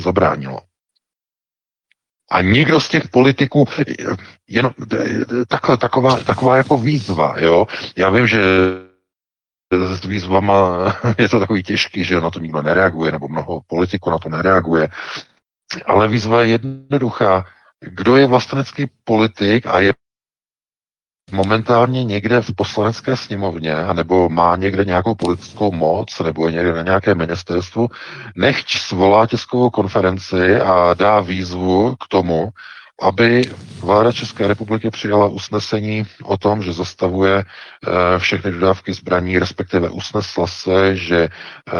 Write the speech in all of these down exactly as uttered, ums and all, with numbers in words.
zabránilo. A nikdo z těch politiků, jenom takhle, taková, taková jako výzva, jo. Já vím, že s výzvama je to takový těžký, že na to nikdo nereaguje, nebo mnoho politiků na to nereaguje, ale výzva je jednoduchá. Kdo je vlastenecký politik a je momentálně někde v poslanecké sněmovně, nebo má někde nějakou politickou moc, nebo je někde na nějaké ministerstvu, nechť svolá tiskovou konferenci a dá výzvu k tomu, aby vláda České republiky přijala usnesení o tom, že zastavuje e, všechny dodávky zbraní, respektive usnesla se, že e,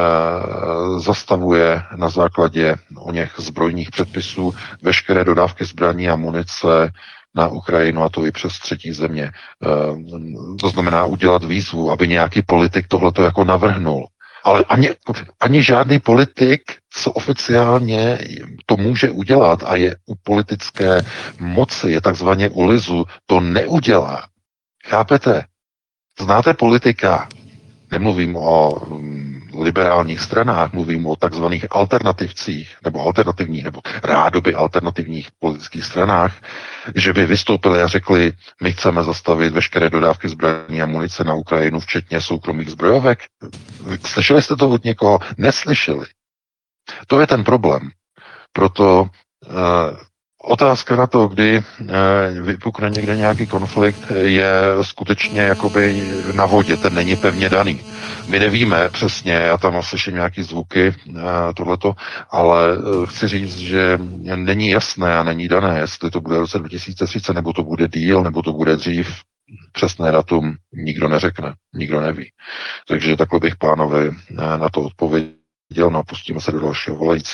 zastavuje na základě o něch zbrojních předpisů veškeré dodávky zbraní a munice na Ukrajinu, a to i přes třetí země. E, to znamená udělat výzvu, aby nějaký politik tohleto jako navrhnul. Ale ani, ani žádný politik, co oficiálně to může udělat a je u politické moci, je takzvaně u lizu, to neudělá. Chápete? Znáte politika? Nemluvím o liberálních stranách, mluvím o takzvaných alternativcích, nebo alternativních, nebo rádoby alternativních politických stranách, že by vystoupili a řekli, my chceme zastavit veškeré dodávky zbraní a munice na Ukrajinu, včetně soukromých zbrojovek. Slyšeli jste to od někoho? Neslyšeli. To je ten problém. Proto uh, otázka na to, kdy uh, vypukne někde nějaký konflikt, je skutečně jakoby na vodě, ten není pevně daný. My nevíme přesně, já tam slyším nějaký zvuky, uh, tohleto, ale uh, chci říct, že není jasné a není dané, jestli to bude v roce dva tisíce třicet, nebo to bude díl, nebo to bude dřív. Přesné datum nikdo neřekne, nikdo neví. Takže takhle bych, pánovi, na to odpověděl. No, pustíme se do dalšího volající.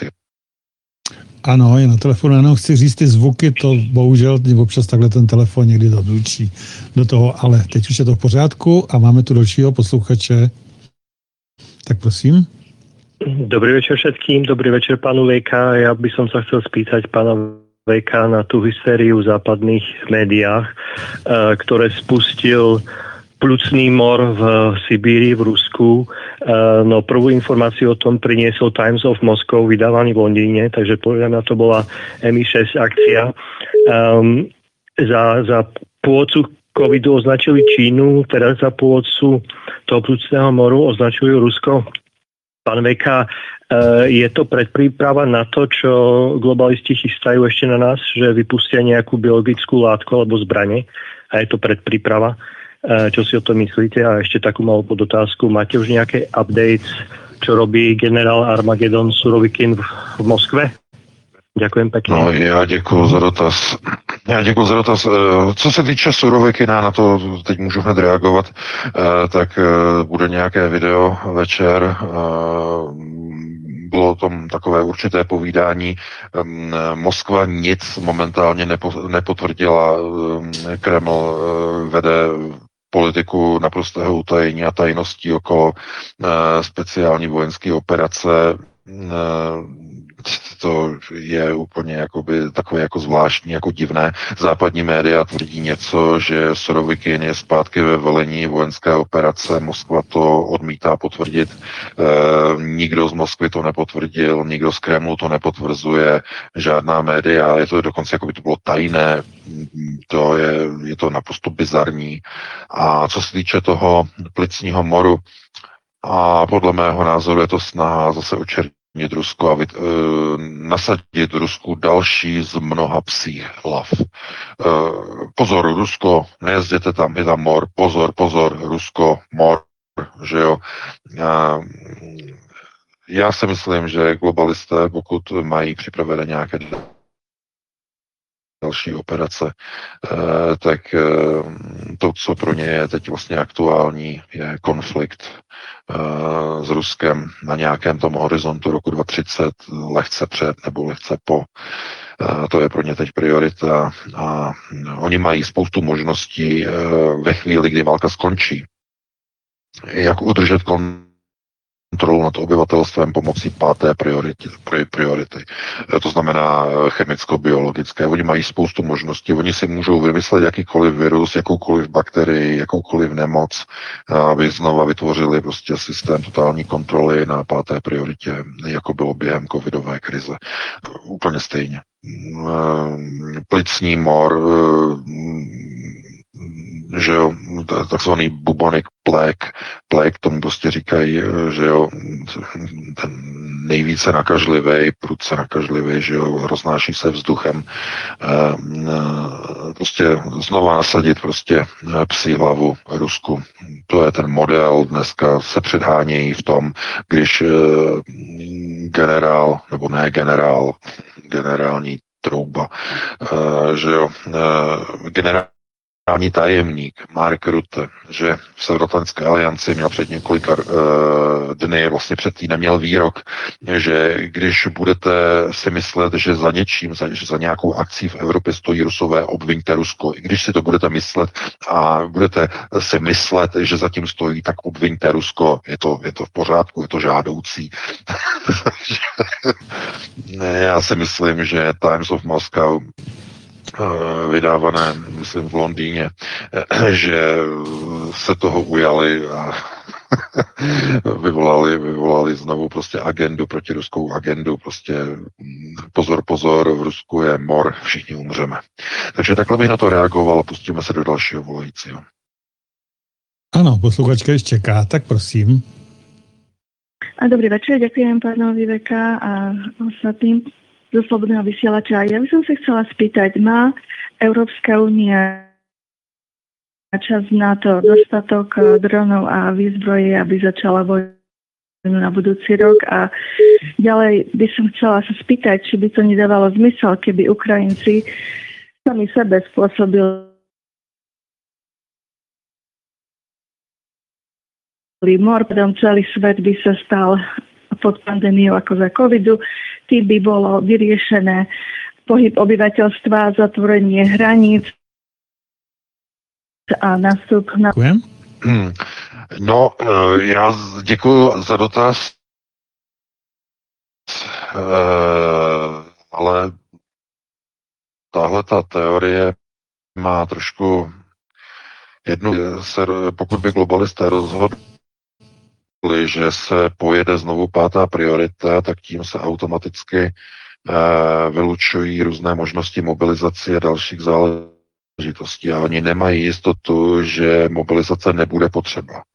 Ano, je na telefonu, jenom chci říct ty zvuky, to bohužel občas takhle ten telefon někdy dodlučí do toho, ale teď už je to v pořádku a máme tu dalšího posluchače. Tak prosím. Dobrý večer všetkým, dobrý večer pánu Vejka. Ja by som sa chcel spýtať pána Vejka na tú hystériu v západných médiách, ktoré spustil plucný mor v Sibíri, v Rusku. No, prvú informáciu o tom priniesol Times of Moscow, vydávaný v Londýne, takže podľa mňa to bola em í šesť akcia. Um, za, za pôvodcu covidu označili Čínu, teraz za pôvodcu toho plucného moru označujú Rusko. Pán Vejka, je to predpríprava na to, čo globalisti chystajú ešte na nás, že vypustia nejakú biologickú látku alebo zbranie a je to predpríprava? Čo si o tom myslíte? A ešte takú malú podotázku. Máte už nejaké updates, čo robí generál Armageddon Surovikin v, v Moskve? Ďakujem pekne. No, já děkuji za dotaz. Já děkuji za dotaz. Co se týče Surovikina, na to teď můžu hned reagovat, tak bude nějaké video večer. Bylo tam takové určité povídání. Moskva nic momentálně nepo, nepotvrdila. Kreml vede politiku naprostého utajení a tajností okolo speciální vojenské operace. To je úplně jakoby takové jako zvláštní, jako divné. Západní média tvrdí něco, že Surovikin je zpátky ve velení vojenské operace. Moskva to odmítá potvrdit. E, nikdo z Moskvy to nepotvrdil, nikdo z Kremlu to nepotvrzuje, žádná média. Je to dokonce, jako by to bylo tajné. To je, je to naprosto bizarní. A co se týče toho plicního moru, a podle mého názoru je to snaha zase očernit Rusko a vy, e, nasadit Rusku další z mnoha psích hlav. E, pozor, Rusko, nejezděte tam, je tam mor, pozor, pozor, Rusko, mor, že jo. A, já si myslím, že globalisté, pokud mají připravené nějaké další operace, eh, tak eh, to, co pro ně je teď vlastně aktuální, je konflikt eh, s Ruskem na nějakém tom horizontu roku dva tisíce třicet, lehce před nebo lehce po. Eh, to je pro ně teď priorita a oni mají spoustu možností eh, ve chvíli, kdy válka skončí. Jak udržet kon kontrolu nad obyvatelstvem pomocí páté priority. priority. To znamená chemicko-biologické. Oni mají spoustu možností. Oni si můžou vymyslet jakýkoliv virus, jakoukoliv bakterii, jakoukoliv nemoc, aby znova vytvořili prostě systém totální kontroly na páté prioritě, jako bylo během covidové krize. Úplně stejně. Plicní mor, že jo, takzvaný bubonic plague, plague, tomu prostě říkají, že jo, ten nejvíce nakažlivý, prudce nakažlivý, že jo, roznáší se vzduchem, prostě znova nasadit prostě psí hlavu Rusku. To je ten model, dneska se předhánějí v tom, když generál, nebo ne generál, generální trouba, že jo, generál Generální tajemník Mark Rutte, že v Severoatlantické alianci měl před několika uh, dny, vlastně před týdnem měl výrok, že když budete si myslet, že za něčím, za, že za nějakou akcí v Evropě stojí Rusové, obviňte Rusko. I když si to budete myslet a budete si myslet, že za tím stojí, tak obviňte Rusko. Je to, je to v pořádku, je to žádoucí. Já si myslím, že Times of Moscow vydávané, myslím, v Londýně, že se toho ujali a vyvolali, vyvolali znovu prostě agendu, protiruskou agendu, prostě pozor, pozor, v Rusku je mor, všichni umřeme. Takže takhle bych na to reagoval a pustíme se do dalšího volajícího. Ano, posluchačka ještě čeká, tak prosím. A dobrý večer, ďakujem pánovi Veka a ostatným zo Slobodného vysielača. Ja by som sa chcela spýtať, má Európska únia čas na to dostatok dronov a výzbroje, aby začala vojnu na budúci rok? A ďalej by som chcela sa spýtať, či by to nedávalo zmysel, keby Ukrajinci sami sebe spôsobili mor, potom celý svet by sa stal pod pandémiou ako za covidu, tým by bolo vyriešené pohyb obyvateľstva, zatvorenie hraníc a nástup na... Děkujem. No, já děkuji za dotaz, ale tahle ta teorie má trošku jednu, pokud by globalisté rozhodli, že se pojede znovu pátá priorita, tak tím se automaticky e, vylučují různé možnosti mobilizace a dalších záležitostí. A oni nemají jistotu, že mobilizace nebude potřeba. E,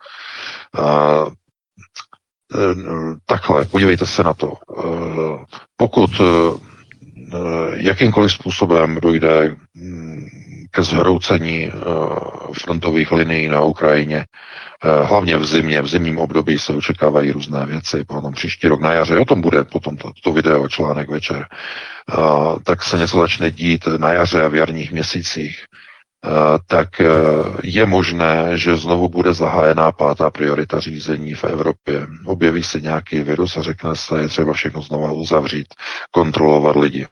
e, takhle, podívejte se na to. E, pokud e, jakýmkoliv způsobem dojde ke zhroucení e, frontových linií na Ukrajině, hlavně v zimě, v zimním období se očekávají různé věci, potom příští rok na jaře, o tom bude potom to, to video, článek večer, uh, tak se něco začne dít na jaře a v jarních měsících, uh, tak uh, je možné, že znovu bude zahájená pátá priorita řízení v Evropě. Objeví se nějaký virus a řekne se, je třeba všechno znovu uzavřít, kontrolovat lidi.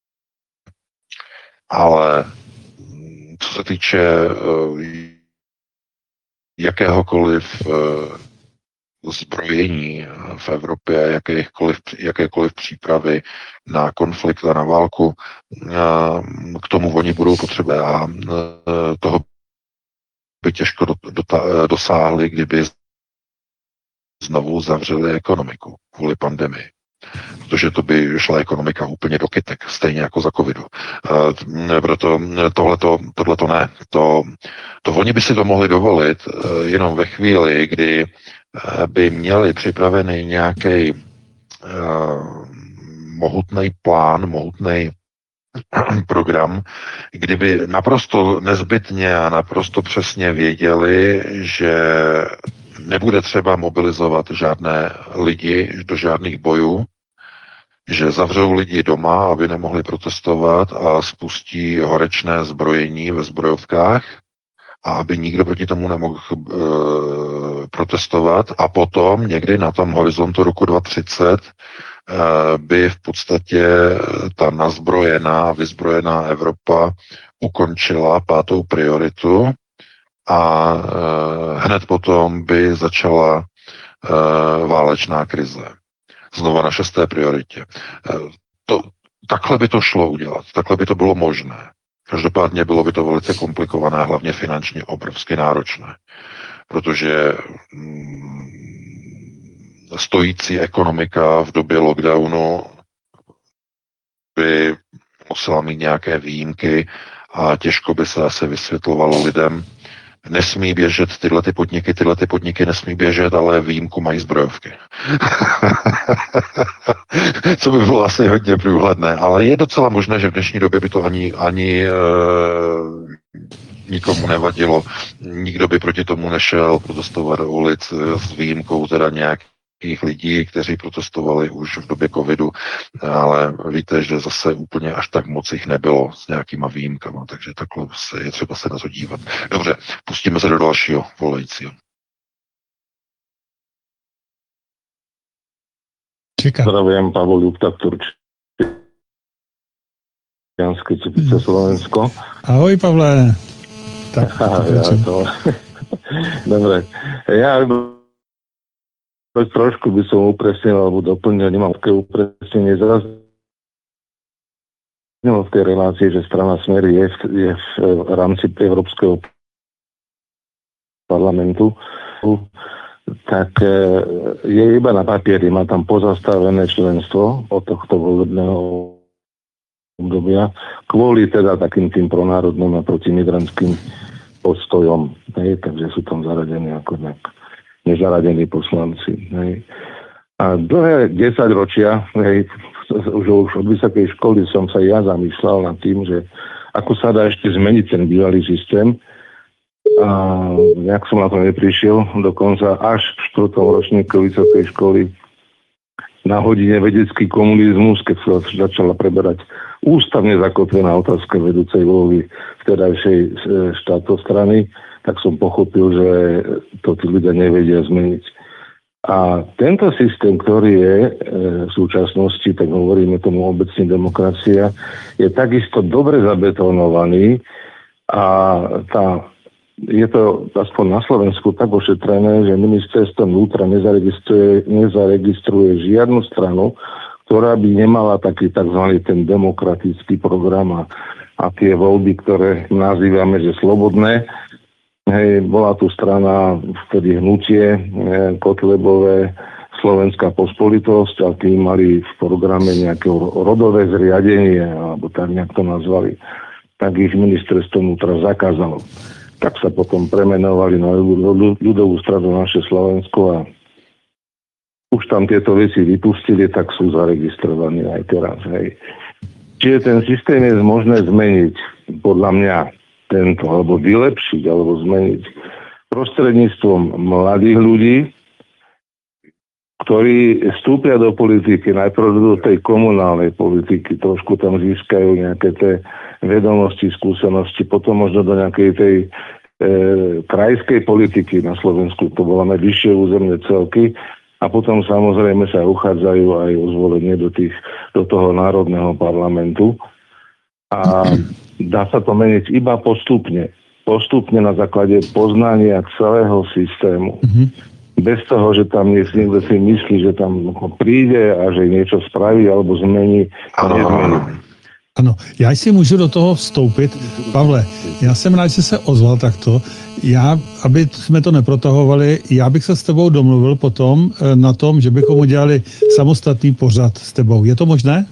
Ale co se týče uh, jakéhokoliv uh, zbrojení v Evropě, jakékoliv, jakékoliv přípravy na konflikt a na válku, uh, k tomu oni budou potřebovat a uh, toho by těžko do, do, dosáhli, kdyby znovu zavřeli ekonomiku kvůli pandemii. Protože to by šla ekonomika úplně do kytek, stejně jako za covidu. E, proto tohleto, tohleto ne. To, to oni by si to mohli dovolit e, jenom ve chvíli, kdy e, by měli připravený nějaký e, mohutný plán, mohutný program, kdyby naprosto nezbytně a naprosto přesně věděli, že nebude třeba mobilizovat žádné lidi do žádných bojů, že zavřou lidi doma, aby nemohli protestovat a spustí horečné zbrojení ve zbrojovkách a aby nikdo proti tomu nemohl e, protestovat a potom někdy na tom horizontu roku dva tisíce třicet e, by v podstatě ta nazbrojená, vyzbrojená Evropa ukončila pátou prioritu a e, hned potom by začala válečná krize. Znova na šesté prioritě. To, takhle by to šlo udělat, takhle by to bylo možné. Každopádně bylo by to velice komplikované, hlavně finančně obrovsky náročné, protože stojící ekonomika v době lockdownu by musela mít nějaké výjimky a těžko by se asi vysvětlovalo lidem. Nesmí běžet tyhle ty podniky, tyhle ty podniky nesmí běžet, ale výjimku mají zbrojovky. Co by bylo asi hodně průhledné, ale je docela možné, že v dnešní době by to ani, ani e, nikomu nevadilo. Nikdo by proti tomu nešel protestovat do ulic s výjimkou teda nějak lidí, kteří protestovali už v době covidu, ale víte, že zase úplně až tak moc jich nebylo s nějakýma výjimkama, takže takhle se je třeba se na to dívat. Dobře, pustíme se do dalšího volajícího. Čeká. Zdravím, Pavel Ľupta, Turčianske Teplice, Slovensko. Ahoj, Pavle. Tak, ja to... Dobre, ja trošku by som upresnil alebo doplnil, nemám také upresnenie. Zaznelo v tej relácii, že strana Smer je v, je v rámci Európskeho parlamentu, tak je iba na papieri, má tam pozastavené členstvo od tohto volebného obdobia kvôli teda takým tým pronárodným a protimigrantským postojom. Hej, takže sú tam zaradení ako nejak nezaradení poslanci. Hej. A dlhé desaťročia, hej, už, už od vysokej školy som sa ja zamýšľal nad tým, že ako sa dá ešte zmeniť ten bývalý systém. A nejak som na to neprišiel, dokonca až v štvrtom ročníku vysokej školy na hodine vedecký komunizmus, keď sa začala preberať ústavne zakotvená otázka vedúcej úlohy vtedajšej štátostrany, tak som pochopil, že to tí ľudia nevedia zmeniť. A tento systém, ktorý je e, v súčasnosti, tak hovoríme tomu obecne demokracia, je takisto dobre zabetonovaný a tá, je to aspoň na Slovensku tak ošetrené, že ministerstvo vnútra nezaregistruje, nezaregistruje žiadnu stranu, ktorá by nemala taký tzv. Ten demokratický program a, a tie voľby, ktoré nazývame, že slobodné. Hej, bola tu strana, vtedy hnutie e, Kotlebové, Slovenská pospolitosť, a tí mali v programe nejaké rodové zriadenie, alebo tak nejak to nazvali. Tak ich ministerstvo vnútra zakázalo. Tak sa potom premenovali na ľudovú stranu Naše Slovensko a už tam tieto veci vypustili, tak sú zaregistrovaní aj teraz. Hej. Čiže ten systém je možné zmeniť, podľa mňa, tento, alebo vylepšiť, alebo zmeniť prostredníctvom mladých ľudí, ktorí vstúpia do politiky, najprv do tej komunálnej politiky, trošku tam získajú nejaké tie vedomosti, skúsenosti, potom možno do nejakej tej e, krajskej politiky na Slovensku, to voláme vyššie územné celky, a potom samozrejme sa uchádzajú aj o zvolenie do, tých, do toho národného parlamentu. A dá sa to meniť iba postupne. Postupne na základe poznania celého systému. Mm-hmm. Bez toho, že tam niekto si myslí, že tam príde a že niečo spraví alebo zmení a nezmení. Ano, já si můžu do toho vstoupit. Pavle, já jsem rád, že se ozval takto. Já, aby jsme to neprotahovali, já bych se s tebou domluvil potom na tom, že bychom udělali samostatný pořad s tebou. Je to možné?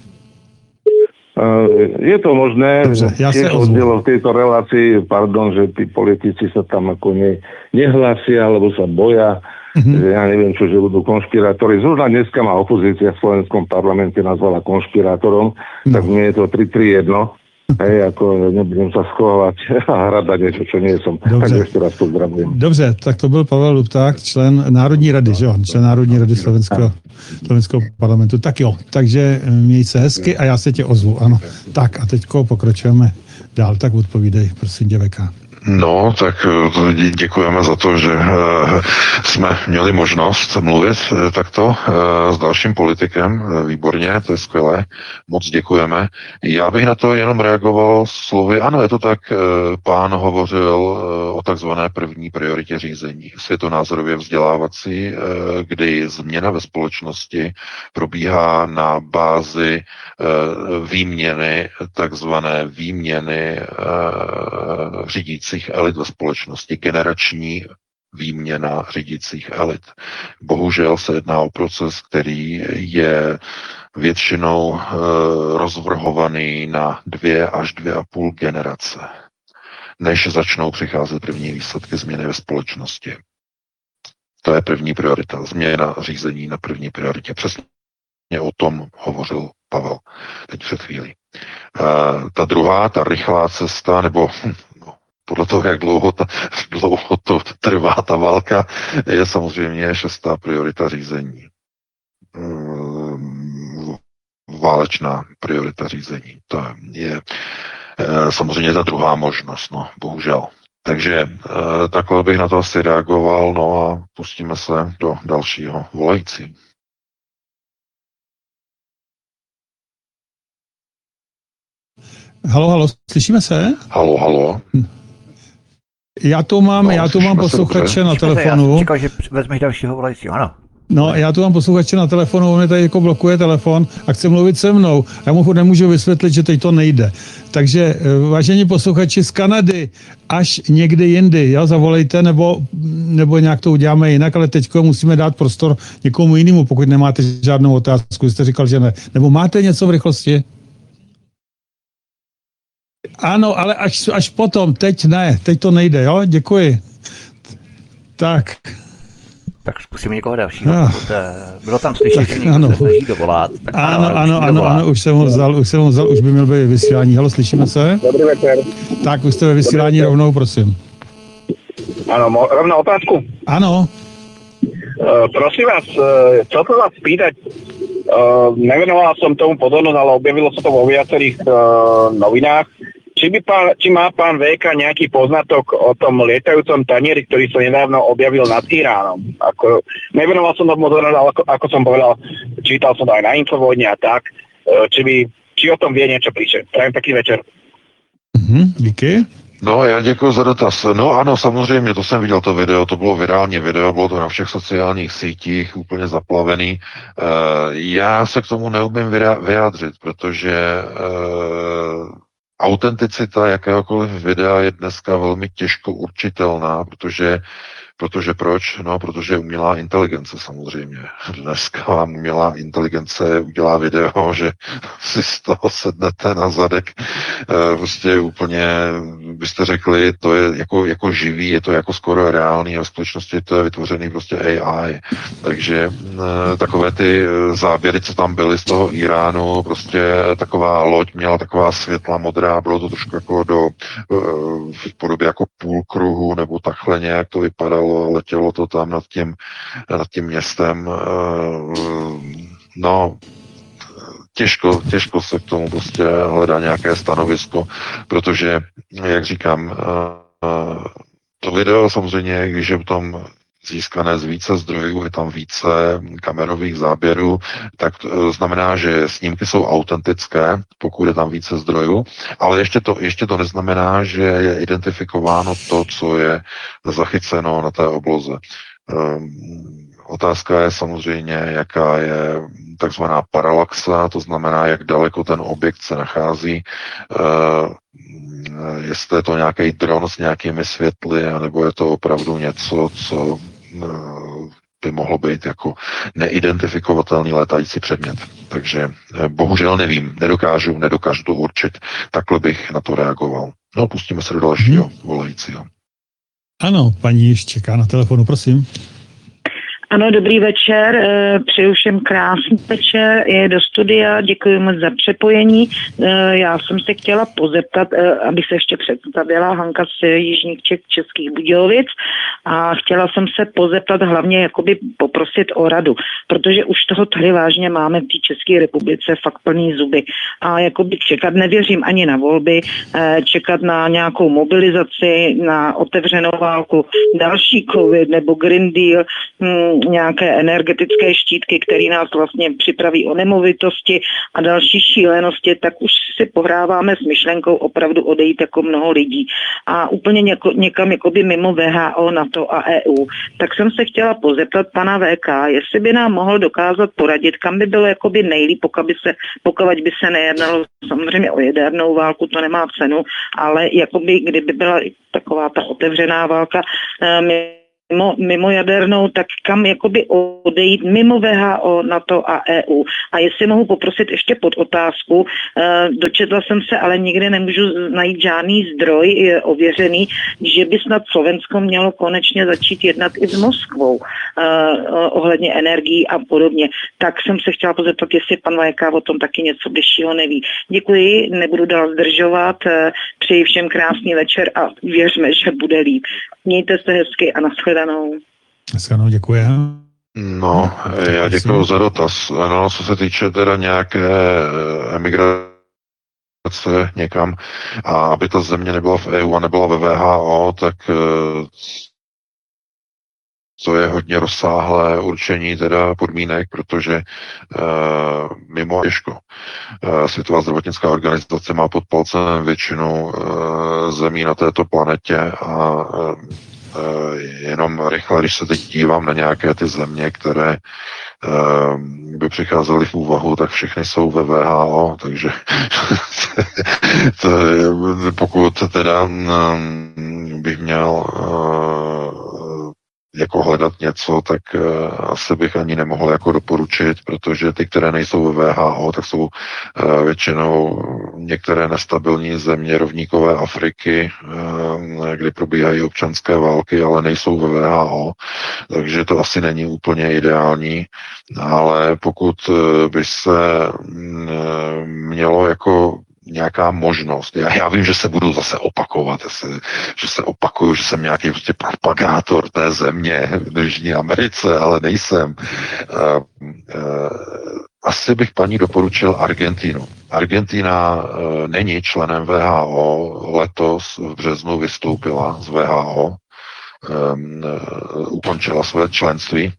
Je to možné. Dobře, já se ozvu. V tejto relácii, pardon, že tí politici sa tam ako ne, nehlásia, alebo sa boja, mm-hmm. že ja neviem čo, že budú konšpirátori. Zrovna dneska ma opozícia v slovenskom parlamente nazvala konšpirátorom, no. Tak mne je to tri tri jedno. Hej, ako nebudem sa schovať a hrať niečo, čo nie som. Dobře. Tak ešte raz pozdravujem. Dobře, tak to byl Pavel Ľupták, člen Národní rady, že jo? Člen Národní rady Slovenského, Slovenského parlamentu. Tak jo, takže měj se hezky a já se tě ozvu, ano. Tak a teďko pokračujeme dál, tak odpovídej, prosím tě, V K. No, tak děkujeme za to, že jsme měli možnost mluvit takto s dalším politikem. Výborně, to je skvělé. Moc děkujeme. Já bych na to jenom reagoval slovy. Ano, je to tak, pán hovořil o takzvané první prioritě řízení, světonázorově vzdělávací, kdy změna ve společnosti probíhá na bázi výměny, takzvané výměny řídících elit ve společnosti, generační výměna řídících elit. Bohužel se jedná o proces, který je většinou e, rozvrhovaný na dvě až dvě a půl generace, než začnou přicházet první výsledky změny ve společnosti. To je první priorita. Změna řízení na první prioritě. Přesně o tom hovořil Pavel teď před chvílí. E, ta druhá, ta rychlá cesta, nebo podle toho, jak dlouho, ta, dlouho to trvá ta válka, je samozřejmě šestá priorita řízení. Válečná priorita řízení. To je samozřejmě ta druhá možnost, no, bohužel. Takže takhle bych na to asi reagoval, no a pustíme se do dalšího volající. Halo, halo, slyšíme se? Halo, halo. Hm. Já tu mám, no, já tu mám posluchače na telefonu. Já jsem čekal, že vezmeš dalšího volajícího, ano. No, já tu mám posluchače na telefonu, on mi tady jako blokuje telefon a chce mluvit se mnou. Já mu nemůžu vysvětlit, že teď to nejde. Takže, vážení posluchači z Kanady, až někdy jindy, jo, zavolejte, nebo, nebo nějak to uděláme jinak, ale teď musíme dát prostor někomu jinému, pokud nemáte žádnou otázku. Jste říkal, že ne. Nebo máte něco v rychlosti? Ano, ale až, až potom, teď ne, teď to nejde, jo, děkuji. Tak. Tak zkusíme někoho dalšího. No. Bylo tam slyšet, že někdo se snaží dovolat. Tak ano, ano, ano, ano, ano, už jsem ho vzal, už jsem ho vzal, už by měl být vysílání. Halo, slyšíme se? Dobrý večer. Tak, už jste ve vysílání rovnou, prosím. Ano, rovnou otázku. Ano. Uh, prosím vás, uh, chcel som vás spýtať, uh, nevenoval som tomu pozornosť, ale objavilo sa to vo viacerých uh, novinách. Či, by pán, či má pán vé ká nejaký poznatok o tom lietajúcom tanieri, ktorý sa nedávno objavil nad Iránom? Ako, nevenoval som tomu pozornosť, ale ako, ako som povedal, čítal som to aj na Infovojne a tak. Uh, či, by, či o tom vie niečo píše. Prajem pekný večer. Mhm, díky. No, já děkuji za dotaz. No ano, samozřejmě, to jsem viděl to video, to bylo virální video, bylo to na všech sociálních sítích, úplně zaplavený. E, já se k tomu neumím vyjádřit, protože e, autenticita jakéhokoliv videa je dneska velmi těžko určitelná, protože Protože proč? No, protože umělá inteligence samozřejmě. Dneska vám umělá inteligence udělá video, že si z toho sednete na zadek. E, prostě úplně byste řekli, to je jako, jako živý, je to jako skoro reálný a v skutečnosti to je vytvořený prostě A I. Takže e, takové ty záběry, co tam byly z toho Iránu, prostě taková loď měla taková světla modrá, bylo to trošku jako do, e, v podobě jako půlkruhu nebo takhle nějak to vypadalo. Letělo to tam nad tím, nad tím městem. No, těžko, těžko se k tomu prostě hledá nějaké stanovisko, protože, jak říkám, to video samozřejmě, když je tam získané z více zdrojů, je tam více kamerových záběrů, tak to znamená, že snímky jsou autentické, pokud je tam více zdrojů, ale ještě to, ještě to neznamená, že je identifikováno to, co je zachyceno na té obloze. Um, otázka je samozřejmě, jaká je takzvaná paralaxa, to znamená, jak daleko ten objekt se nachází, uh, jestli je to nějaký dron s nějakými světly, anebo je to opravdu něco, co by mohlo být jako neidentifikovatelný létající předmět. Takže bohužel nevím, nedokážu, nedokážu to určit. Takhle bych na to reagoval. No, pustíme se do dalšího hmm. volajícího. Ano, paní již čeká na telefonu, prosím. Ano, dobrý večer, přeju všem krásný večer, je do studia, děkuji moc za přepojení. Já jsem se chtěla pozeptat, abych se ještě představila, Hanka z Jižních Čech, Českých Budějovic, a chtěla jsem se pozeptat hlavně jakoby poprosit o radu, protože už toho tady vážně máme v té České republice fakt plný zuby a jakoby čekat, nevěřím ani na volby, čekat na nějakou mobilizaci, na otevřenou válku, další covid nebo Green Deal, nějaké energetické štítky, které nás vlastně připraví o nemovitosti a další šílenosti, tak už si pohráváme s myšlenkou opravdu odejít jako mnoho lidí a úplně něko, někam jakoby mimo V H O, NATO a E U. Tak jsem se chtěla pozeptat pana V K, jestli by nám mohl dokázat poradit, kam by bylo jakoby nejlíp, pokud by se, pokud by se nejednalo samozřejmě o jadernou válku, to nemá cenu, ale jakoby kdyby byla taková ta otevřená válka, um, Mimo, mimo jadernou, tak kam jakoby odejít mimo V H O, NATO a E U. A jestli mohu poprosit ještě pod otázku, e, dočetla jsem se, ale nikdy nemůžu najít žádný zdroj je ověřený, že by snad Slovensko mělo konečně začít jednat i s Moskvou e, ohledně energií a podobně. Tak jsem se chtěla pozeptat, jestli pan Vajka o tom taky něco bližšího neví. Děkuji, nebudu dál zdržovat, e, přeji všem krásný večer a věřme, že bude líp. Mějte se hezky a nashledanou. Nashledanou, děkuji. No, já děkuji za dotaz. No, co se týče teda nějaké emigrace někam, a aby ta země nebyla v E U a nebyla ve V H O, tak to je hodně rozsáhlé určení teda podmínek, protože uh, mimo těžko. Uh, Světová zdravotnická organizace má pod palcem většinu uh, zemí na této planetě a uh, jenom rychle, když se teď dívám na nějaké ty země, které uh, by přicházely v úvahu, tak všechny jsou ve V H O, takže to, pokud teda um, bych měl uh, jako hledat něco, tak uh, asi bych ani nemohl jako doporučit, protože ty, které nejsou ve V H O, tak jsou uh, většinou některé nestabilní země rovníkové Afriky, uh, kdy probíhají občanské války, ale nejsou ve V H O, takže to asi není úplně ideální, ale pokud uh, by se uh, mělo jako nějaká možnost. Já, já vím, že se budu zase opakovat, se, že se opakuju, že jsem nějaký prostě propagátor té země v Jižní Americe, ale nejsem. Uh, uh, asi bych paní doporučil Argentinu. Argentina uh, není členem V H O, letos v březnu vystoupila z V H O, um, uh, ukončila své členství.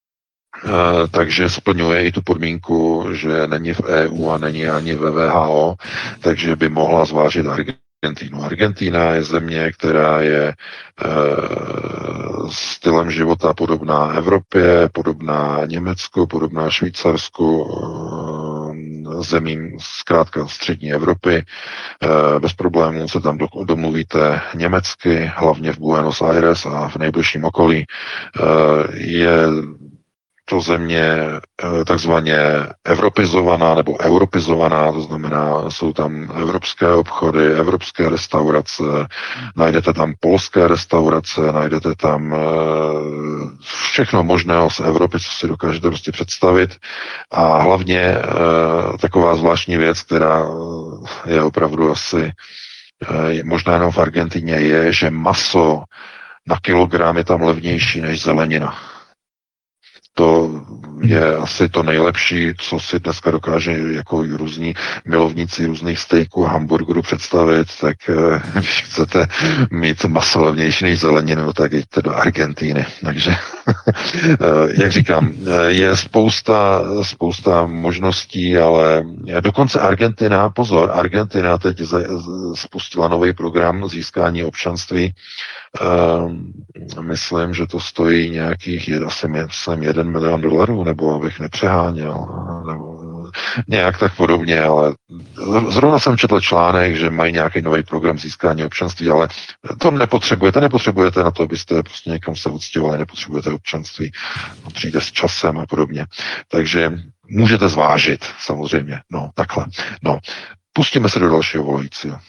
Uh, takže splňuje i tu podmínku, že není v E U a není ani ve V H O, takže by mohla zvážit Argentinu. Argentina je země, která je uh, stylem života podobná Evropě, podobná Německu, podobná Švýcarsku, uh, zemím zkrátka střední Evropy. Uh, bez problémů se tam do, domluvíte německy, hlavně v Buenos Aires a v nejbližším okolí. Uh, je to země takzvaně evropizovaná nebo europizovaná, to znamená, jsou tam evropské obchody, evropské restaurace, najdete tam polské restaurace, najdete tam všechno možného z Evropy, co si dokážete prostě představit, a hlavně taková zvláštní věc, která je opravdu asi možná jenom v Argentině, je, že maso na kilogram je tam levnější než zelenina. To je asi to nejlepší, co si dneska dokáže jako různí milovníci různých steaků a hamburgerů představit, tak když chcete mít maso levnější než zeleninu, tak jděte do Argentíny. Takže, jak říkám, je spousta, spousta možností, ale dokonce Argentina, pozor, Argentina teď spustila nový program získání občanství. Uh, myslím, že to stojí nějakých, asi myslím, jeden milion dolarů, nebo abych nepřeháněl, nebo nějak tak podobně, ale zrovna jsem četl článek, že mají nějaký nový program získání občanství, ale to nepotřebujete, nepotřebujete na to, abyste prostě někam se odstěhovali, nepotřebujete občanství, to přijde s časem a podobně. Takže můžete zvážit, samozřejmě, no, takhle. No, pustíme se do dalšího volajícího.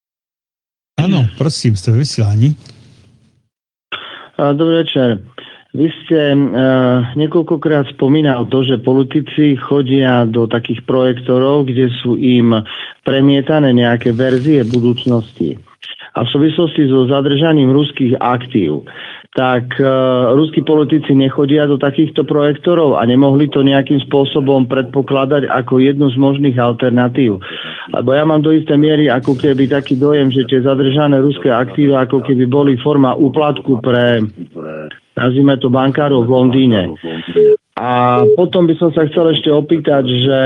Ano, prosím, jste ve vysílání. Dobrý večer. vy ste uh, niekoľkokrát spomínal to, že politici chodia do takých projektorov, kde sú im premietané nejaké verzie budúcnosti. A v súvislosti so zadržaním ruských aktív, tak uh, ruskí politici nechodia do takýchto projektorov a nemohli to nejakým spôsobom predpokladať ako jednu z možných alternatív. Lebo ja mám do istej miery ako keby taký dojem, že tie zadržané ruské aktíva ako keby boli forma úplatku pre, nazvime to, bankárov v Londýne. A potom by som sa chcel ešte opýtať, že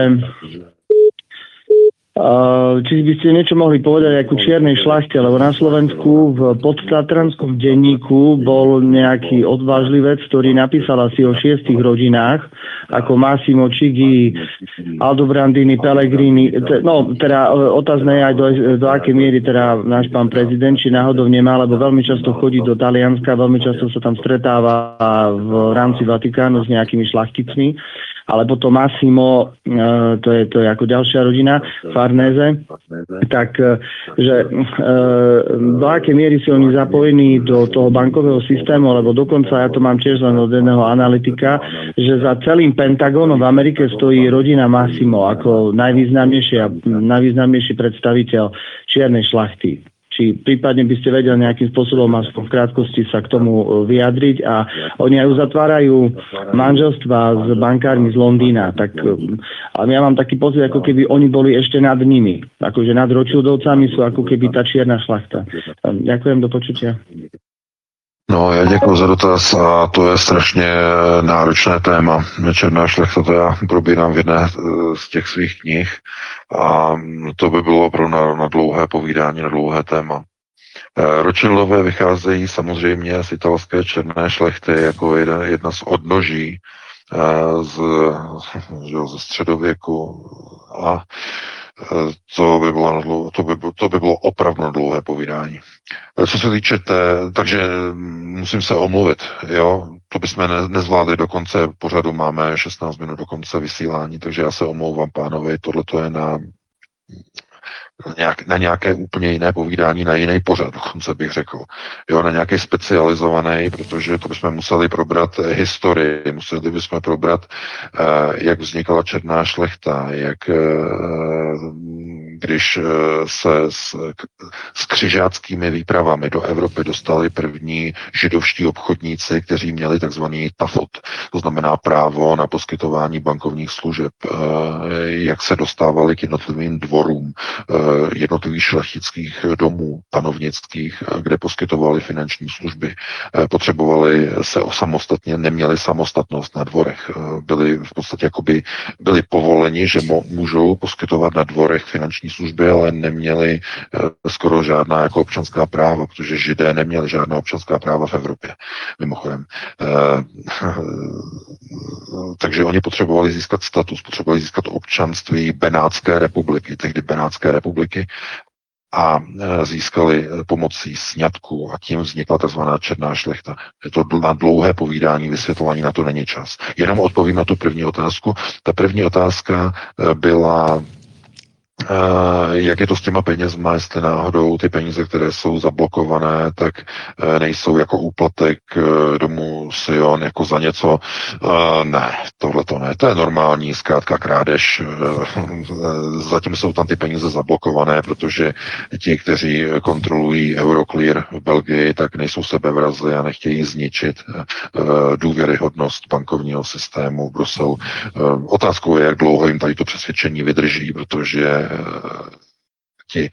Uh, či by ste niečo mohli povedať ako čiernej šlachte, lebo na Slovensku v podtatranskom denníku bol nejaký odvážlivec, ktorý napísal asi o šiestich rodinách, ako Massimo Chigi, Aldobrandini, Pellegrini. T- no, teda otázne je aj do, do akej miery teda náš pán prezident, či náhodou nemá, lebo veľmi často chodí do Talianska, veľmi často sa tam stretáva v rámci Vatikánu s nejakými šlachticmi. Ale potom Massimo, to je, to je ako ďalšia rodina, Farnese, tak že do akej miery si oni zapojení do toho bankového systému, lebo dokonca ja to mám tiež len od jedného analytika, že za celým Pentagónom v Amerike stojí rodina Massimo ako najvýznamnejší, najvýznamnejší predstaviteľ čiernej šlachty. Či prípadne by ste vedeli nejakým spôsobom aspoň v krátkosti sa k tomu vyjadriť a oni aj uzatvárajú manželstva s bankármi z Londýna. Tak ale ja mám taký pocit, ako keby oni boli ešte nad nimi. Akože nad Rothschildovcami sú ako keby tá čierna šlachta. Ďakujem, do počutia. No, já děkuji za dotaz a to je strašně náročné téma. Černá šlechta, to já probírám v jedné z těch svých knih a to by bylo pro na, na dlouhé povídání, na dlouhé téma. Rothschildové vycházejí samozřejmě z italské černé šlechty jako jedna, jedna z odnoží z, ze středověku a to by bylo, to by, to by bylo opravdu dlouhé povídání. Co se týče té, takže musím se omluvit, jo, to bychom ne, nezvládli do konce pořadu, máme šestnáct minut do konce vysílání, takže já se omlouvám pánovi, tohle to je na, nějak, na nějaké úplně jiné povídání, na jiný pořad, dokonce bych řekl, jo, na nějaký specializovaný, protože to bychom museli probrat historii, museli bychom probrat, eh, jak vznikala černá šlechta, jak eh, když se s, s křižáckými výpravami do Evropy dostali první židovští obchodníci, kteří měli takzvaný tafot, to znamená právo na poskytování bankovních služeb, jak se dostávali k jednotlivým dvorům jednotlivých šlechtických domů, panovnických, kde poskytovali finanční služby. Potřebovali se osamostatně, neměli samostatnost na dvorech. Byli v podstatě jakoby byli povoleni, že můžou poskytovat na dvorech finanční služby, ale neměli skoro žádná jako občanská práva, protože Židé neměli žádná občanská práva v Evropě, mimochodem. Takže oni potřebovali získat status, potřebovali získat občanství Benátské republiky, tehdy Benátské republiky, a získali pomocí sňatku a tím vznikla tzv. Černá šlechta. Je to na dlouhé povídání, vysvětlování, na to není čas. Jenom odpovím na tu první otázku. Ta první otázka byla, jak je to s těma penězma, jestli náhodou ty peníze, které jsou zablokované, tak nejsou jako úplatek domů Sion, jako za něco. Ne, tohle to ne, to je normální, zkrátka krádež. Zatím jsou tam ty peníze zablokované, protože ti, kteří kontrolují Euroclear v Belgii, tak nejsou sebevrazi a nechtějí zničit důvěryhodnost bankovního systému v Bruselu. Otázkou je, jak dlouho jim tady to přesvědčení vydrží, protože ti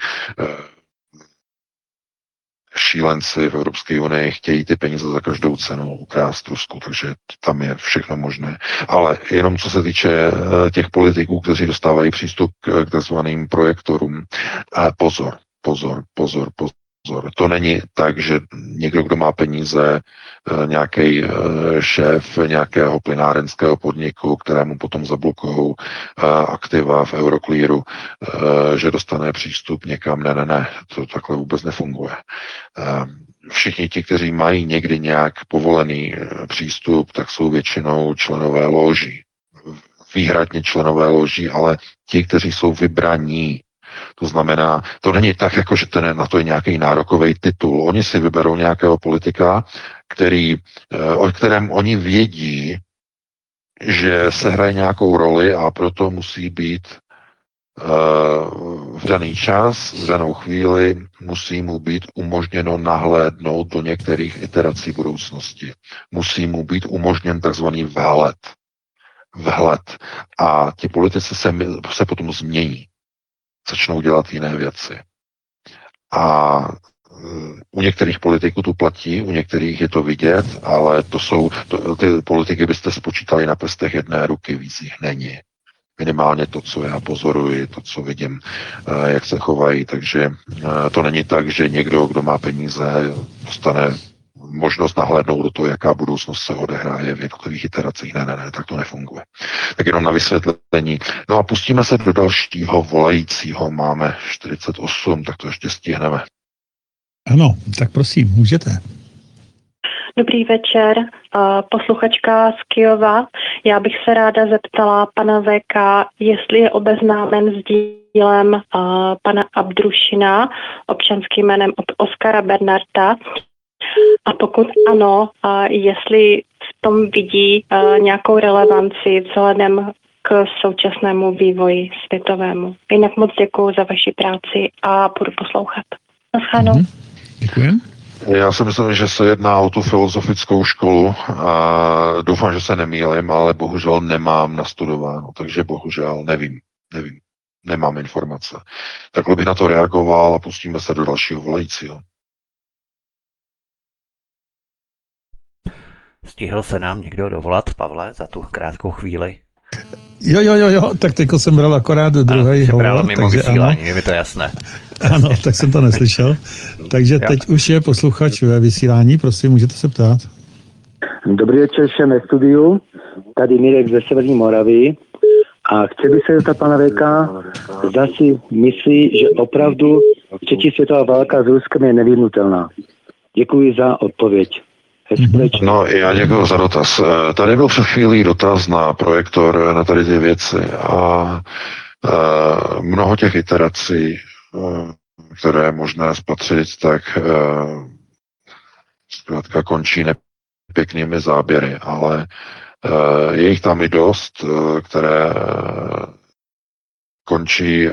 šílenci v Evropské unii chtějí ty peníze za každou cenu ukrást Rusku, takže tam je všechno možné. Ale jenom co se týče těch politiků, kteří dostávají přístup k takzvaným projektorům, pozor, pozor, pozor, pozor. To není tak, že někdo, kdo má peníze, nějaký šéf nějakého plynárenského podniku, kterému potom zablokují aktiva v Euroclearu, že dostane přístup někam. Ne, ne, ne, to takhle vůbec nefunguje. Všichni ti, kteří mají někdy nějak povolený přístup, tak jsou většinou členové loží. Výhradně členové loží, ale ti, kteří jsou vybraní To znamená, to není tak, jako že ten, na to je nějaký nárokový titul. Oni si vyberou nějakého politika, který, o kterém oni vědí, že se hraje nějakou roli a proto musí být v daný čas, v danou chvíli musí mu být umožněno nahlédnout do některých iterací budoucnosti. Musí mu být umožněn takzvaný vhled. Vhled. A ti politici se, se potom změní. Začnou dělat jiné věci. A u některých politiků to platí, u některých je to vidět, ale to jsou, to, ty politiky byste spočítali na prstech jedné ruky, víc jich není. Minimálně to, co já pozoruji, to, co vidím, jak se chovají. Takže to není tak, že někdo, kdo má peníze, dostane možnost nahlédnout do toho, jaká budoucnost se odehraje v jednotlivých iteracích. Ne, ne, ne, tak to nefunguje. Tak jenom na vysvětlení. No a pustíme se do dalšího volajícího. Máme čtyřicet osm, tak to ještě stihneme. Ano, tak prosím, můžete. Dobrý večer, posluchačka z Kyjova. Já bych se ráda zeptala pana V K, jestli je obeznámen s dílem pana Abdrušina, občanským jménem Oskara Bernarda. A pokud ano, jestli v tom vidí nějakou relevanci vzhledem k současnému vývoji světovému. Jinak moc děkuji za vaši práci a budu poslouchat. Naschledanou. Mm-hmm. Děkuji. Já si myslím, že se jedná o tu filozofickou školu a doufám, že se nemýlím, ale bohužel nemám nastudováno, takže bohužel nevím, nevím, nemám informace. Takhle bych na to reagoval a pustíme se do dalšího volajícího. Stihl se nám někdo dovolat, Pavle, za tu krátkou chvíli? Jo, jo, jo, jo, tak teďko jsem bral akorát do druhé hovor, mimo vysílání, je mi to jasné. Ano, tak jsem to neslyšel. Takže teď už je posluchač ve vysílání, prosím, můžete se ptát. Dobrý večer všem ve studiu, tady Mirek ze Severní Moravy a chci bych se zeptat pana Véka, zda si myslí, že opravdu třetí světová válka s Ruskem je nevyhnutelná. Děkuji za odpověď. No, já děkuji za dotaz. Tady byl před chvílí dotaz na projektor na tady ty věci a e, mnoho těch iterací, e, které je možné spatřit, tak e, zkrátka končí nepěknými záběry, ale e, je jich tam i dost, e, které e, končí e,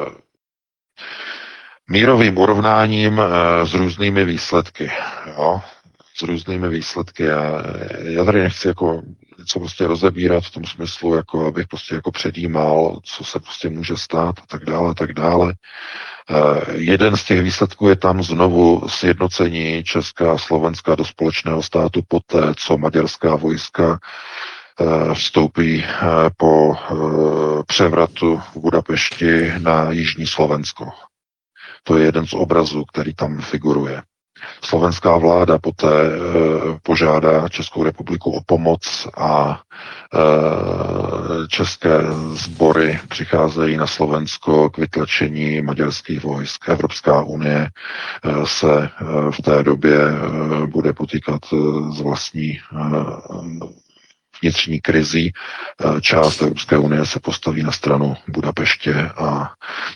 mírovým urovnáním e, s různými výsledky, jo? s různými výsledky a já tady nechci jako něco prostě rozebírat v tom smyslu, jako abych prostě jako předjímal, co se prostě může stát a tak dále, a tak dále. Uh, jeden z těch výsledků je tam znovu sjednocení Česka a Slovenska do společného státu poté, co maďarská vojska uh, vstoupí uh, po uh, převratu v Budapešti na jižní Slovensko. To je jeden z obrazů, který tam figuruje. Slovenská vláda poté e, požádá Českou republiku o pomoc a e, české sbory přicházejí na Slovensko k vytlačení maďarských vojsk. Evropská unie e, se e, v té době e, bude potýkat e, s vlastní e, vnitřní krizí. Část Evropské unie se postaví na stranu Budapeště a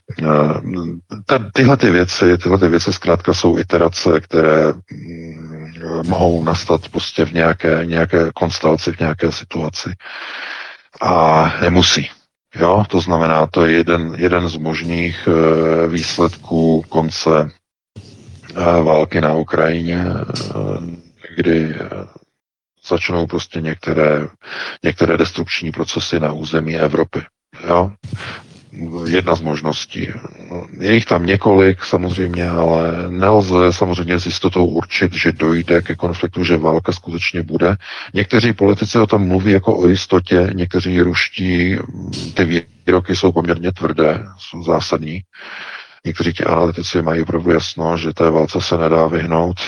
tyhle ty věci, tyhle ty věci zkrátka jsou iterace, které mohou nastat prostě v nějaké, nějaké konstelaci, v nějaké situaci a nemusí. Jo? To znamená, to je jeden, jeden z možných výsledků konce války na Ukrajině, kdy začnou prostě některé, některé destrukční procesy na území Evropy. Jo? Jedna z možností. Je jich tam několik samozřejmě, ale nelze samozřejmě s jistotou určit, že dojde ke konfliktu, že válka skutečně bude. Někteří politici o tom mluví jako o jistotě, někteří ruští, ty výroky jsou poměrně tvrdé, jsou zásadní. Někteří ti analytici mají opravdu jasno, že té válce se nedá vyhnout.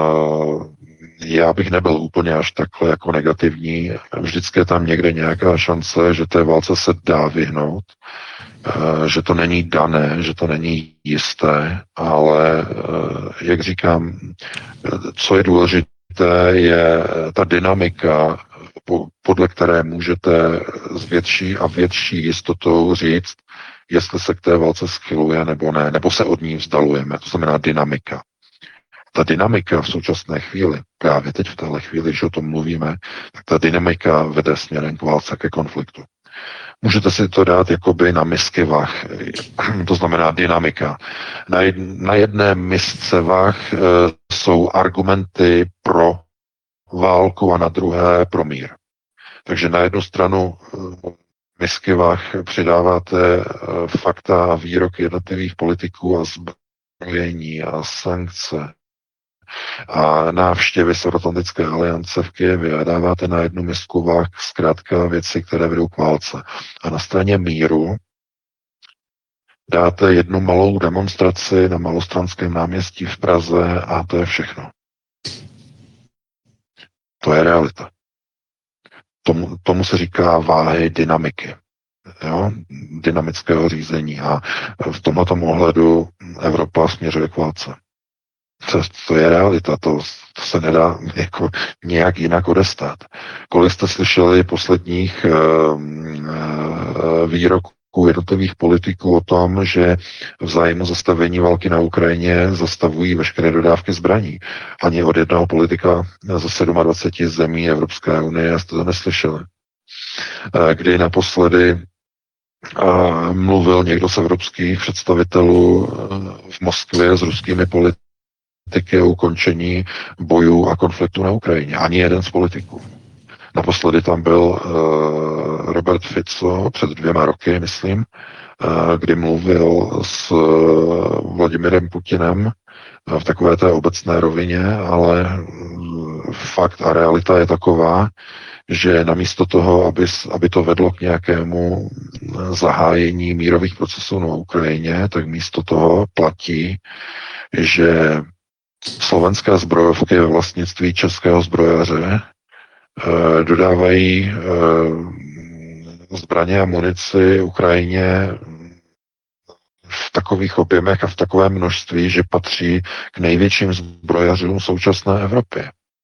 Já bych nebyl úplně až takhle jako negativní. Vždycky je tam někde nějaká šance, že té válce se dá vyhnout, že to není dané, že to není jisté, ale jak říkám, co je důležité, je ta dynamika, podle které můžete s větší a větší jistotou říct, jestli se k té válce schyluje nebo ne, nebo se od ní vzdalujeme, to znamená dynamika. Ta dynamika v současné chvíli, právě teď v téhle chvíli, když o tom mluvíme, tak ta dynamika vede směrem k válce, ke konfliktu. Můžete si to dát jakoby na misky vah, to znamená dynamika. Na, jed, na jedné misce vah e, jsou argumenty pro válku a na druhé pro mír. Takže na jednu stranu e, misky vah přidáváte e, fakta a výroky jednotlivých politiků a zbrojení a sankce a návštěvy Severoatlantické aliance v Kyjevě a dáváte na jednu misku vah zkrátka věci, které vedou k válce. A na straně míru dáte jednu malou demonstraci na Malostranském náměstí v Praze a to je všechno. To je realita. Tomu, tomu se říká váhy dynamiky. Jo? Dynamického řízení. A v tomto ohledu Evropa směřuje k válce. To, to je realita, to, to se nedá jako nějak jinak odestát. Kolik jste slyšeli posledních uh, uh, výroků jednotlivých politiků o tom, že v zájmu zastavení války na Ukrajině zastavují veškeré dodávky zbraní. Ani od jednoho politika ze dvacet sedm zemí Evropské unie jste to neslyšeli. Uh, kdy naposledy uh, mluvil někdo z evropských představitelů uh, v Moskvě s ruskými politiky o ukončení bojů a konfliktu na Ukrajině. Ani jeden z politiků. Naposledy tam byl uh, Robert Fico před dvěma roky, myslím, uh, kdy mluvil s uh, Vladimirem Putinem uh, v takové té obecné rovině, ale uh, fakt a realita je taková, že namísto toho, aby, aby to vedlo k nějakému zahájení mírových procesů na Ukrajině, tak místo toho platí, že slovenské zbrojovky ve vlastnictví českého zbrojaře e, dodávají e, zbraně a munici Ukrajině v takových objemech a v takovém množství, že patří k největším zbrojařům současné Evropy.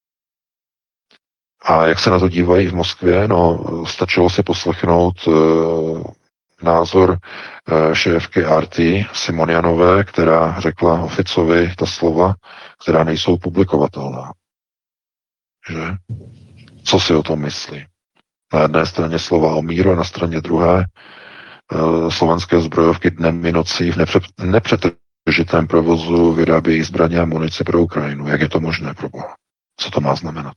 A jak se na to dívají v Moskvě? No, stačilo si poslechnout e, názor e, šéfky R T Simonianové, která řekla Ficovi ta slova, která nejsou publikovatelná. Že? Co si o tom myslí? Na jedné straně slova o míru a na straně druhé e, slovenské zbrojovky dnem i nocí v nepře, nepřetržitém provozu vyrábějí zbraně a munici pro Ukrajinu. Jak je to možné, pro Boha? Co to má znamenat?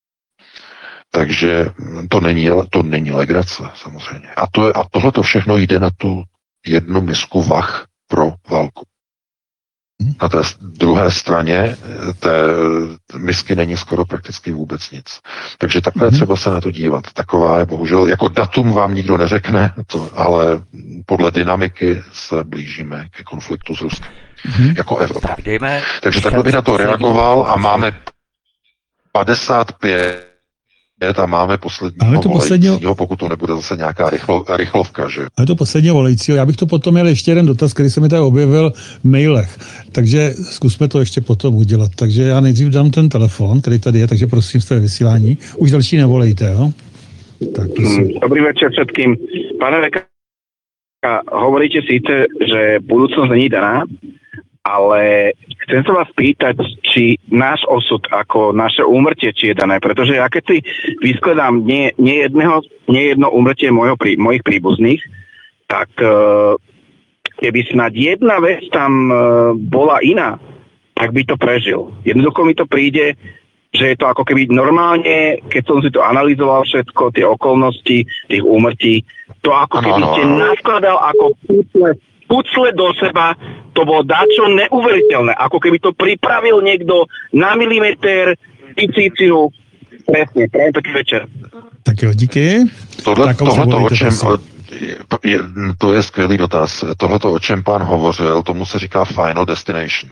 Takže to není, to není legrace, samozřejmě. A, to, a tohle to všechno jde na tu jednu misku vah pro válku. Na té druhé straně té misky není skoro prakticky vůbec nic. Takže takhle mm-hmm. třeba se na to dívat. Taková je bohužel, jako datum vám nikdo neřekne, to, ale podle dynamiky se blížíme ke konfliktu s Ruskem. Mm-hmm. Jako Evropa. Tak dejme, Takže takhle bych na to reagoval a máme padesát pět a máme posledního to volajícího, posledního... pokud to nebude zase nějaká rychlo, rychlovka, že? Ale to posledního volajícího, já bych to potom měl ještě jeden dotaz, který se mi tady objevil v mailech, takže zkusme to ještě potom udělat. Takže já nejdřív dám ten telefon, který tady je, takže prosím, jste ve vysílání. Už další nevolejte, jo? Tak, Dobrý večer všetkým. Pane Veka, hovoríte síce, že budúcnosť není daná, ale chcem sa vás pýtať, či náš osud ako naše úmrtie, či je dané, pretože ja keď si vyskladám nie, nie, jedného, nie jedno úmrtie mojho, prí, mojich príbuzných, tak uh, keby snad jedna vec tam uh, bola iná, tak by to prežil. Jednoducho mi to príde, že je to ako keby normálne, keď som si to analyzoval všetko, tie okolnosti tých úmrtí, to ako keby ste naskladal ako pucle, pucle do seba, to bolo dačo neuveriteľné, ako keby to pripravil niekto na milimeter tisícinu. Presne, prajem pekný večer. Tak jo, díky. Tohle, tohleto, o čem, je, to je skvělý dotaz. Tohleto, o čem pán hovořil, tomu se říká Final Destination.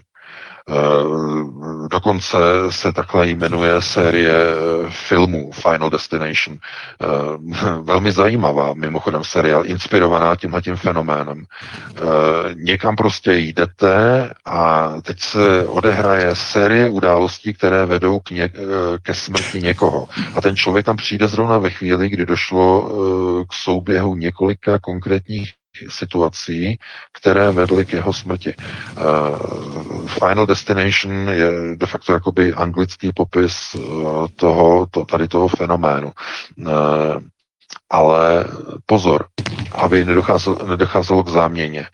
Uh, dokonce se takhle jmenuje série filmů Final Destination. Uh, velmi zajímavá, mimochodem seriál, inspirovaná tímhletím fenoménem. Uh, někam prostě jdete a teď se odehraje série událostí, které vedou k ně, ke smrti někoho. A ten člověk tam přijde zrovna ve chvíli, kdy došlo uh, k souběhu několika konkrétních situací, které vedly k jeho smrti. Uh, Final Destination je de facto jakoby anglický popis uh, toho, to, tady toho fenoménu. Uh, ale pozor, aby nedocházelo, nedocházelo k záměně.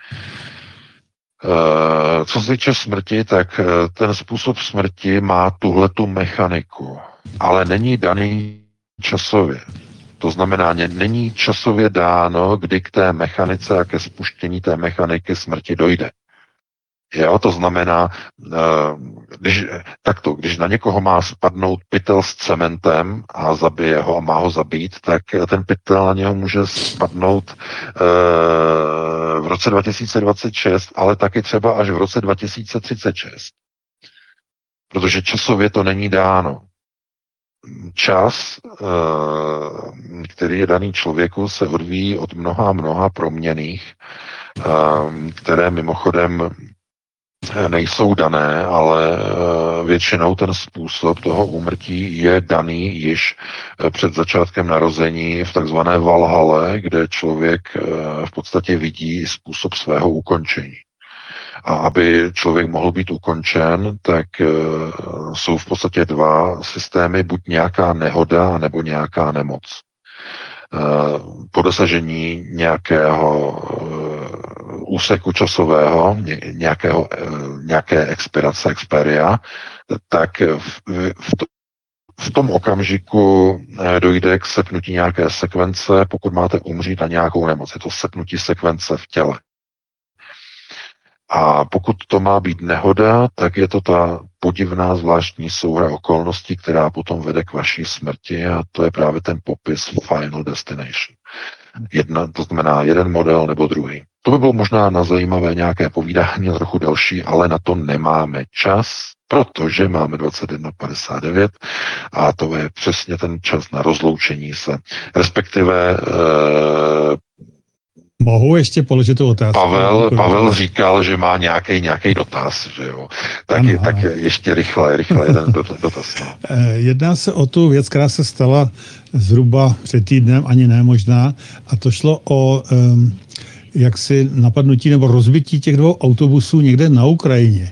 Uh, co se týče smrti, tak uh, ten způsob smrti má tuhletu mechaniku, ale není daný časově. To znamená, není časově dáno, kdy k té mechanice a ke spuštění té mechaniky smrti dojde. Jo, to znamená, když, takto, když na někoho má spadnout pytel s cementem a zabije ho a má ho zabít, tak ten pytel na něho může spadnout v roce dva tisíce dvacet šest, ale taky třeba až v roce dva tisíce třicet šest. Protože časově to není dáno. Čas, který je daný člověku, se odvíjí od mnoha mnoha proměnných, které mimochodem nejsou dané, ale většinou ten způsob toho úmrtí je daný již před začátkem narození v takzvané Valhalle, kde člověk v podstatě vidí způsob svého ukončení. A aby člověk mohl být ukončen, tak uh, jsou v podstatě dva systémy, buď nějaká nehoda, nebo nějaká nemoc. Uh, po dosažení nějakého uh, úseku časového, ně, nějakého, uh, nějaké expirace, experia, tak v, v, to, v tom okamžiku uh, dojde k sepnutí nějaké sekvence, pokud máte umřít na nějakou nemoc. Je to sepnutí sekvence v těle. A pokud to má být nehoda, tak je to ta podivná zvláštní souhra okolností, která potom vede k vaší smrti, a to je právě ten popis Final Destination. Jedna, to znamená jeden model nebo druhý. To by bylo možná na zajímavé nějaké povídání, trochu delší, ale na to nemáme čas, protože máme dvacet jedna padesát devět a to je přesně ten čas na rozloučení se. Respektive eh, Mohu ještě položit tu otázku? Pavel, Pavel říkal, že má nějaký nějaký dotaz, že jo. Tak, ano, tak ještě rychle, rychle jeden dotaz. No. Jedná se o tu věc, která se stala zhruba před týdnem, ani ne možná, a to šlo o um, jaksi napadnutí nebo rozbití těch dvou autobusů někde na Ukrajině.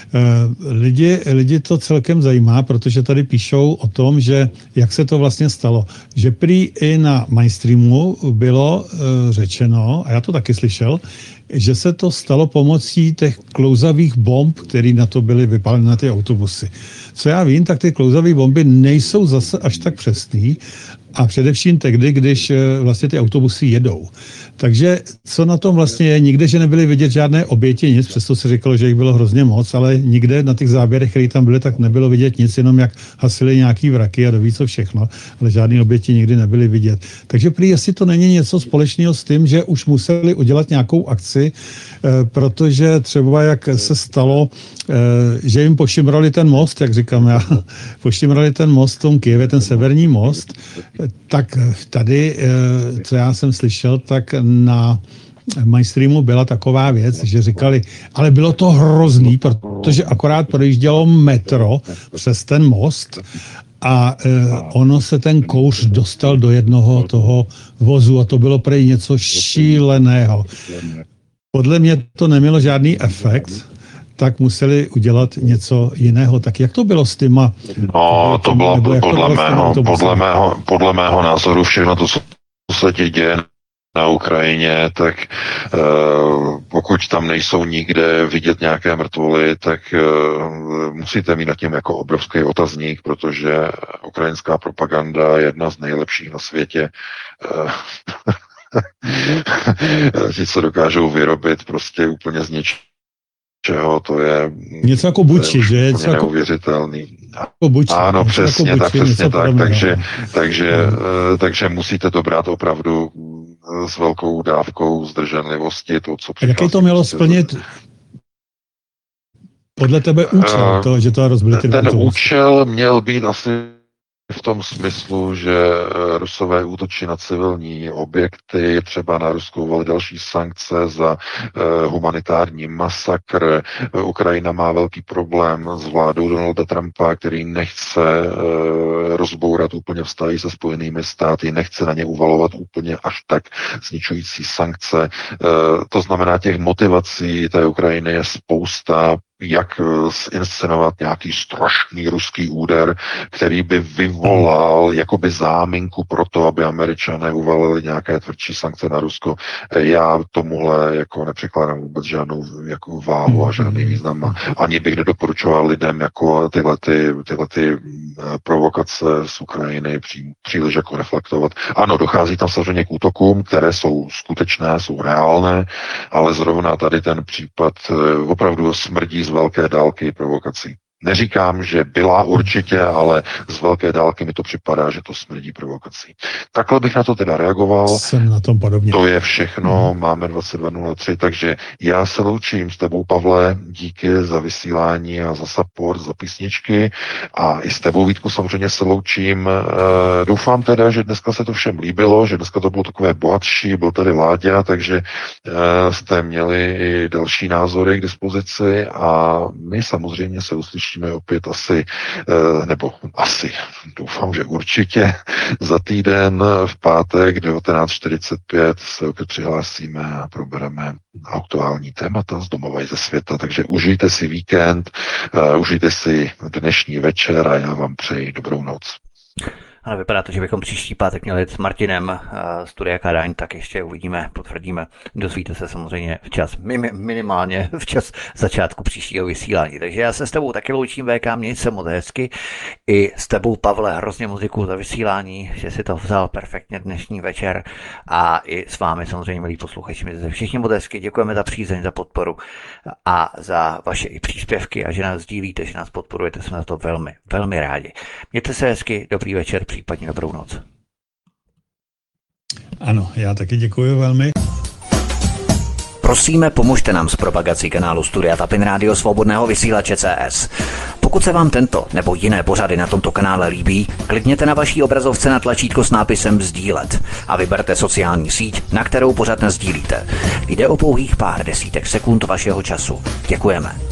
Lidi, lidi to celkem zajímá, protože tady píšou o tom, že jak se to vlastně stalo. Že prý i na mainstreamu bylo uh, řečeno, a já to taky slyšel, že se to stalo pomocí těch klouzavých bomb, které na to byly vypáleny na ty autobusy. Co já vím, tak ty klouzavé bomby nejsou zase až tak přesný, a především tehdy, když vlastně ty autobusy jedou. Takže co na tom vlastně je? Nikde, že nebyly vidět žádné oběti, nic, přesto se říkalo, že jich bylo hrozně moc, ale nikde na těch záběrech, které tam byly, tak nebylo vidět nic, jenom jak hasili nějaký vraky a doví co všechno, ale žádné oběti nikdy nebyly vidět. Takže prý, jestli to není něco společného s tím, že už museli udělat nějakou akci, protože třeba jak se stalo, že jim pošimrali ten most, jak říkám já, pošimrali ten most v tom Kyjevě, ten severní most, tak tady, co já jsem slyšel, tak na mainstreamu byla taková věc, že říkali, ale bylo to hrozný, protože akorát projíždělo metro přes ten most a e, ono se ten kouř dostal do jednoho toho vozu a to bylo prej něco šíleného. Podle mě to nemělo žádný efekt, tak museli udělat něco jiného. Tak jak to bylo s těma? No, to bylo podle mého, podle mého, podle mého názoru všechno to, co se tě děje na Ukrajině, tak uh, pokud tam nejsou nikde vidět nějaké mrtvoly, tak uh, musíte mít nad tím jako obrovský otazník, protože ukrajinská propaganda je jedna z nejlepších na světě. Uh, Ti se dokážou vyrobit prostě úplně z něčeho, to je něco jako Buči, že? Je něco neuvěřitelný. Jako Buči, ano, přesně jako tak, Buči, přesně tak, takže, takže, no. takže musíte to brát opravdu s velkou dávkou zdrženlivosti. To, co jaký to mělo splnit podle tebe účel, uh, to, že to rozbili ty Ten autobusy? účel měl být asi v tom smyslu, že Rusové útočí na civilní objekty, třeba naruskovali další sankce za uh, humanitární masakr. Ukrajina má velký problém s vládou Donalda Trumpa, který nechce uh, rozbourat úplně vztahy se Spojenými státy, nechce na ně uvalovat úplně až tak zničující sankce. Uh, to znamená, těch motivací té Ukrajiny je spousta, jak zinscenovat nějaký strašný ruský úder, který by vyvolal jakoby záminku pro to, aby Američané uvalili nějaké tvrdší sankce na Rusko. Já tomuhle jako nepřekládám vůbec žádnou jako váhu a žádný význam. A ani bych nedoporučoval lidem jako tyhle, ty, tyhle ty provokace z Ukrajiny pří, příliš jako reflektovat. Ano, dochází tam samozřejmě k útokům, které jsou skutečné, jsou reálné, ale zrovna tady ten případ opravdu smrdí z velké dálky provokací. Neříkám, že byla určitě, ale z velké dálky mi to připadá, že to smrdí provokací. Takhle bych na to teda reagoval. Jsem na tom podobně. To je všechno, mm. máme dvacet dva nula tři, takže já se loučím s tebou, Pavle, díky za vysílání a za support, za písničky a i s tebou, Vítku, samozřejmě se loučím. E, doufám teda, že dneska se to všem líbilo, že dneska to bylo takové bohatší, byl tady Láďa, takže e, jste měli i další názory k dispozici a my samozřejmě se uslyšíme opět asi, nebo asi, doufám, že určitě za týden v pátek devatenáct čtyřicet pět se opět přihlásíme a probereme aktuální témata z domova i ze světa, takže užijte si víkend, užijte si dnešní večer a já vám přeji dobrou noc. Ale vypadá to, že bychom příští pátek měli s Martinem z Studia Kadaň, tak ještě uvidíme, potvrdíme. Dozvíte se samozřejmě včas, minimálně včas začátku příštího vysílání. Takže já se s tebou taky loučím, V K, měj se moc hezky. I s tebou, Pavle, hrozně moc děkuju za vysílání, že si to vzal perfektně dnešní večer. A i s vámi samozřejmě, milí posluchači, mějte se všichni moc hezky. Děkujeme za přízeň, za podporu a za vaše i příspěvky a že nás sdílíte, že nás podporujete, jsme na to velmi, velmi rádi. Mějte se hezky, dobrý večer, případně dobrou noc. Ano, já taky děkuji velmi. Prosíme, pomožte nám s propagací kanálu Studia Tapin Rádio Svobodného vysílače C S. Pokud se vám tento nebo jiné pořady na tomto kanále líbí, klikněte na vaší obrazovce na tlačítko s nápisem sdílet a vyberte sociální síť, na kterou pořad nasdílíte. Jde o pouhých pár desítek sekund vašeho času. Děkujeme.